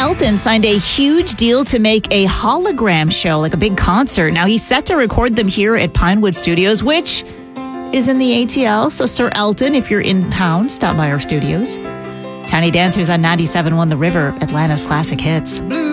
Elton signed a huge deal to make a hologram show, like a big concert. Now, he's set to record them here at Pinewood Studios, which is in the ATL. So, Sir Elton, if you're in town, stop by our studios. Tiny Dancers on 97.1 The River, Atlanta's classic hits.